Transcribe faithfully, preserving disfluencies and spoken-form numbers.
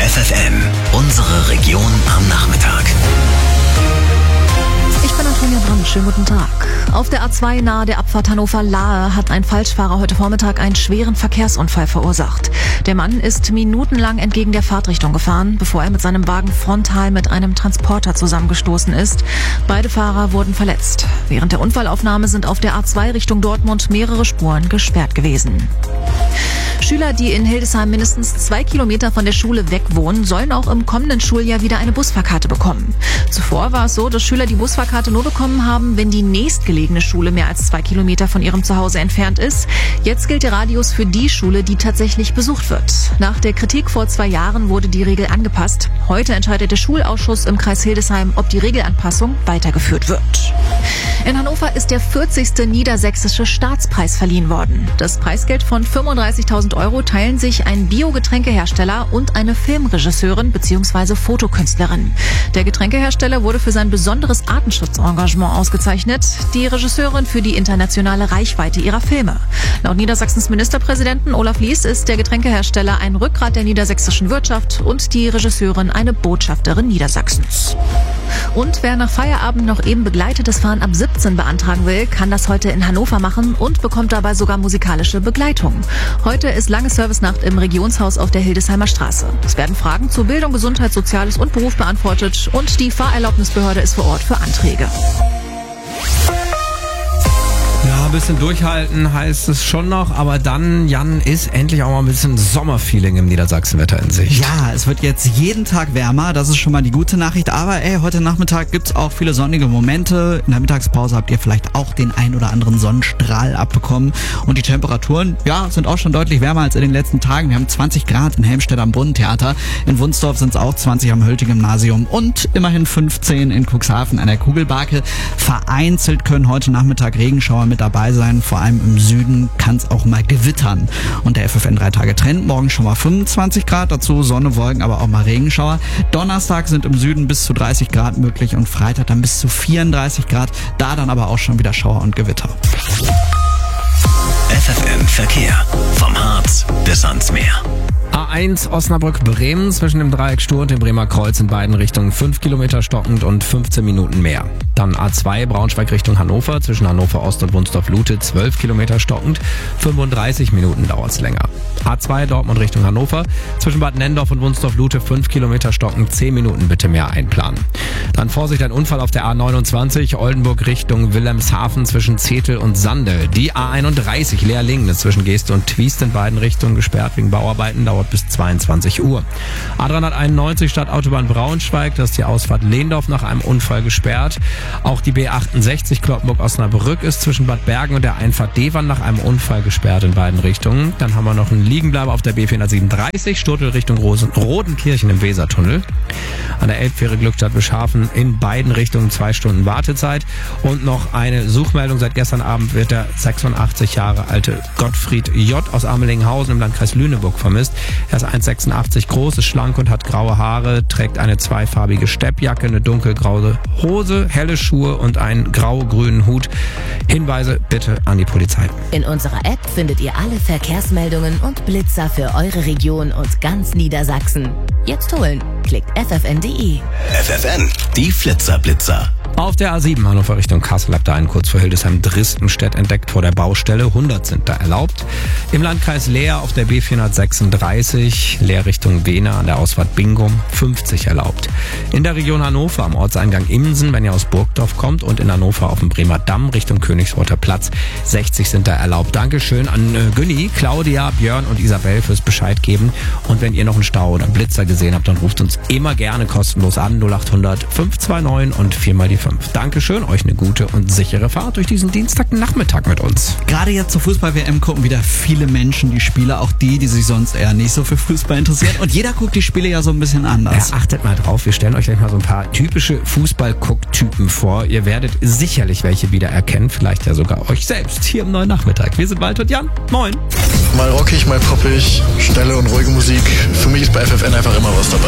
F F M, unsere Region am Nachmittag. Ich bin Antonia Brandt, schönen guten Tag. Auf der A zwei nahe der Abfahrt Hannover-Lahe hat ein Falschfahrer heute Vormittag einen schweren Verkehrsunfall verursacht. Der Mann ist minutenlang entgegen der Fahrtrichtung gefahren, bevor er mit seinem Wagen frontal mit einem Transporter zusammengestoßen ist. Beide Fahrer wurden verletzt. Während der Unfallaufnahme sind auf der A zwei Richtung Dortmund mehrere Spuren gesperrt gewesen. Schüler, die in Hildesheim mindestens zwei Kilometer von der Schule weg wohnen, sollen auch im kommenden Schuljahr wieder eine Busfahrkarte bekommen. Zuvor war es so, dass Schüler die Busfahrkarte nur bekommen haben, wenn die nächstgelegene Schule mehr als zwei Kilometer von ihrem Zuhause entfernt ist. Jetzt gilt der Radius für die Schule, die tatsächlich besucht wird. Nach der Kritik vor zwei Jahren wurde die Regel angepasst. Heute entscheidet der Schulausschuss im Kreis Hildesheim, ob die Regelanpassung weitergeführt wird. In Hannover ist der vierzigste Niedersächsische Staatspreis verliehen worden. Das Preisgeld von fünfunddreißigtausend Euro teilen sich ein Biogetränkehersteller und eine Filmregisseurin bzw. Fotokünstlerin. Der Getränkehersteller wurde für sein besonderes Artenschutzengagement ausgezeichnet, die Regisseurin für die internationale Reichweite ihrer Filme. Laut Niedersachsens Ministerpräsidenten Olaf Lies ist der Getränkehersteller ein Rückgrat der niedersächsischen Wirtschaft und die Regisseurin eine Botschafterin Niedersachsens. Und wer nach Feierabend noch eben begleitetes Fahren ab siebzehn beantragen will, kann das heute in Hannover machen und bekommt dabei sogar musikalische Begleitung. Heute ist lange Servicenacht im Regionshaus auf der Hildesheimer Straße. Es werden Fragen zu Bildung, Gesundheit, Soziales und Beruf beantwortet und die Fahrerlaubnisbehörde ist vor Ort für Anträge. Ja, ein bisschen durchhalten heißt es schon noch, aber dann, Jan, ist endlich auch mal ein bisschen Sommerfeeling im Niedersachsenwetter in Sicht. Ja, es wird jetzt jeden Tag wärmer, das ist schon mal die gute Nachricht, aber ey, heute Nachmittag gibt's auch viele sonnige Momente. In der Mittagspause habt ihr vielleicht auch den ein oder anderen Sonnenstrahl abbekommen und die Temperaturen, ja, sind auch schon deutlich wärmer als in den letzten Tagen. Wir haben zwanzig Grad in Helmstedt am Brunnentheater, in Wunsdorf sind es auch zwanzig am Höllte-Gymnasium und immerhin fünfzehn in Cuxhaven an der Kugelbarke. Vereinzelt können heute Nachmittag Regenschauer mit dabei sein. Vor allem im Süden kann es auch mal gewittern. Und der F F N drei Tage Trend. Morgen schon mal fünfundzwanzig Grad. Dazu Sonne, Wolken, aber auch mal Regenschauer. Donnerstag sind im Süden bis zu dreißig Grad möglich und Freitag dann bis zu vierunddreißig Grad. Da dann aber auch schon wieder Schauer und Gewitter. F F M Verkehr. Vom Harz bis ans Meer. A eins Osnabrück-Bremen zwischen dem Dreieck Stur und dem Bremer Kreuz in beiden Richtungen fünf Kilometer stockend und fünfzehn Minuten mehr. Dann A zwei Braunschweig Richtung Hannover zwischen Hannover Ost und Wunsdorf-Lute zwölf Kilometer stockend, fünfunddreißig Minuten dauert's länger. A zwei Dortmund Richtung Hannover zwischen Bad Nendorf und Wunsdorf-Lute fünf Kilometer stockend, zehn Minuten bitte mehr einplanen. Dann Vorsicht, ein Unfall auf der A neunundzwanzig Oldenburg Richtung Wilhelmshaven zwischen Zetel und Sandel. Die A einunddreißig Leerlingen zwischen Geest und Twiest in beiden Richtungen gesperrt wegen Bauarbeiten, dauert bis zweiundzwanzig Uhr. A dreihunderteinundneunzig Stadtautobahn Braunschweig, da ist die Ausfahrt Lehndorf nach einem Unfall gesperrt. Auch die B achtundsechzig Cloppenburg-Osnabrück ist zwischen Bad Bergen und der Einfahrt Devern nach einem Unfall gesperrt in beiden Richtungen. Dann haben wir noch einen Liegenbleiber auf der B vierhundertsiebenunddreißig Sturtel Richtung Rosen- Rodenkirchen im Wesertunnel. An der Elbfähre Glückstadt Bischhafen in beiden Richtungen zwei Stunden Wartezeit. Und noch eine Suchmeldung. Seit gestern Abend wird der sechsundachtzig Jahre alte Gottfried J. aus Amelinghausen im Landkreis Lüneburg vermisst. Er ist eins Komma sechsundachtzig groß, ist schlank und hat graue Haare, trägt eine zweifarbige Steppjacke, eine dunkelgraue Hose, helle Schuhe und einen grau-grünen Hut. Hinweise bitte an die Polizei. In unserer App findet ihr alle Verkehrsmeldungen und Blitzer für eure Region und ganz Niedersachsen. Jetzt holen. Klickt f f n punkt d e. F F N, die Flitzer-Blitzer. Auf der A sieben Hannover Richtung Kassel habt ihr einen kurz vor Hildesheim-Dristenstedt entdeckt vor der Baustelle. hundert sind da erlaubt. Im Landkreis Leer auf der B vierhundertsechsunddreißig, Leer Richtung Wehne an der Ausfahrt Bingum, fünfzig erlaubt. In der Region Hannover am Ortseingang Imsen, wenn ihr aus Burgdorf kommt, und in Hannover auf dem Bremer Damm Richtung Königsworter Platz, sechzig sind da erlaubt. Dankeschön an äh, Günni, Claudia, Björn und Isabel fürs Bescheid geben. Und wenn ihr noch einen Stau oder einen Blitzer gesehen habt, dann ruft uns immer gerne kostenlos an, null acht hundert fünf zwei neun und viermal die fünf. Dankeschön, euch eine gute und sichere Fahrt durch diesen Dienstagnachmittag mit uns. Gerade jetzt zur Fußball-W M gucken wieder viele Menschen die Spiele, auch die, die sich sonst eher nicht so für Fußball interessieren. Und jeder guckt die Spiele ja so ein bisschen anders. Ja, achtet mal drauf, wir stellen euch gleich mal so ein paar typische Fußball-Guck-Typen vor. Ihr werdet sicherlich welche wiedererkennen, vielleicht ja sogar euch selbst hier im neuen Nachmittag. Wir sind Wald und Jan. Moin. Mal rockig, mal poppig, schnelle und ruhige Musik. Für mich ist bei F F N einfach immer was dabei.